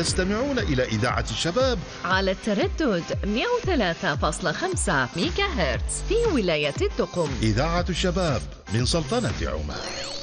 تستمعون إلى إذاعة الشباب على التردد 103.5 ميجا هرتز في ولاية الدقم. إذاعة الشباب من سلطنة عمان.